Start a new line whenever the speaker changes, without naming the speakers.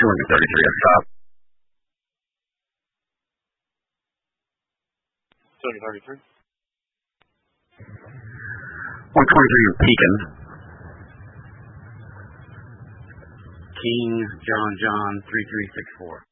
233 up top.
233.
123 in Pekin.
King John 3364.